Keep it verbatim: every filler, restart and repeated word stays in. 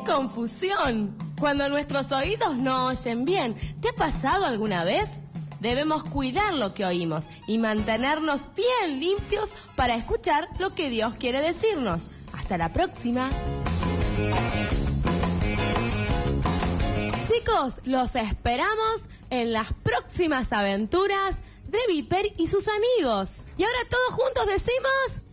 confusión! Cuando nuestros oídos no oyen bien, ¿te ha pasado alguna vez? Debemos cuidar lo que oímos y mantenernos bien limpios para escuchar lo que Dios quiere decirnos. Hasta la próxima. Chicos, los esperamos en las próximas aventuras de Viper y sus amigos. Y ahora todos juntos decimos...